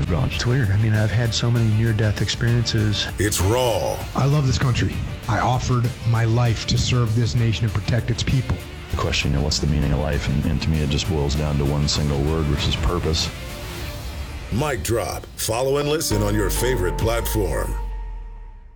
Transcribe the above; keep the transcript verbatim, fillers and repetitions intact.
gone. It's weird. I mean, I've had so many near-death experiences. It's raw. I love this country. I offered my life to serve this nation and protect its people. The question, you know, what's the meaning of life? And, and to me, it just boils down to one single word, which is purpose. Mic Drop. Follow and listen on your favorite platform.